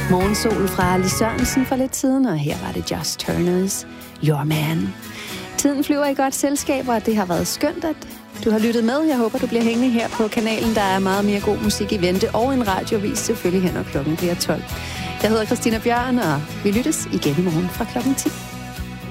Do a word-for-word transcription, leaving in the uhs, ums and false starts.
Morgensol fra Lis Sørensen for lidt siden, og her var det Just Turners, Your Man. Tiden flyver i godt selskab, og det har været skønt, at du har lyttet med. Jeg håber, du bliver hængende her på kanalen. Der er meget mere god musik i vente, og en radiovis selvfølgelig hen, når klokken bliver tolv. Jeg hedder Christina Bjørn, og vi lyttes igen i morgen fra klokken ti.